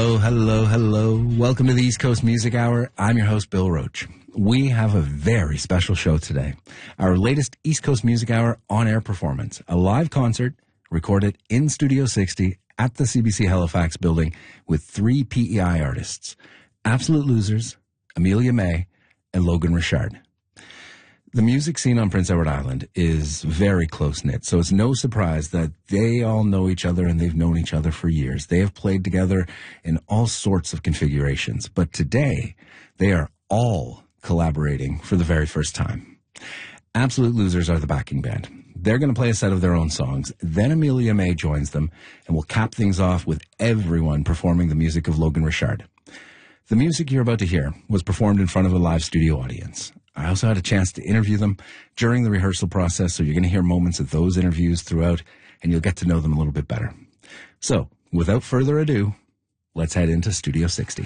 Hello. Welcome to the East Coast Music Hour. I'm your host, Bill Roach. We have a very special show today. Our latest East Coast Music Hour on-air performance, a live concert recorded in Studio 60 at the CBC Halifax building with 3 PEI artists, Absolute Losers, Amelia May, and Logan Richard. The music scene on Prince Edward Island is very close-knit, so it's no surprise that they all know each other and they've known each other for years. They have played together in all sorts of configurations, but today they are all collaborating for the very first time. Absolute Losers are the backing band. They're going to play a set of their own songs. Then Amelia May joins them, and we'll cap things off with everyone performing the music of Logan Richard. The music you're about to hear was performed in front of a live studio audience. I also had a chance to interview them during the rehearsal process, so you're going to hear moments of those interviews throughout, and you'll get to know them a little bit better. So, without further ado, let's head into Studio 60.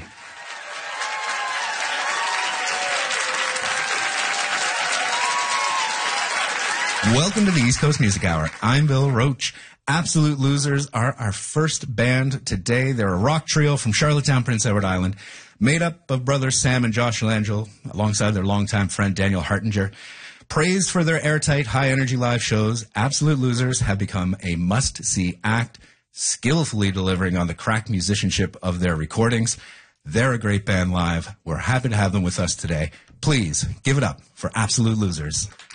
Welcome to the East Coast Music Hour. I'm Bill Roach. Absolute Losers are our first band today. They're a rock trio from Charlottetown, Prince Edward Island, made up of brothers Sam and Josh Langell, alongside their longtime friend Daniel Hartinger. Praised for their airtight, high-energy live shows, Absolute Losers have become a must-see act, skillfully delivering on the crack musicianship of their recordings. They're a great band live. We're happy to have them with us today. Please give it up for Absolute Losers.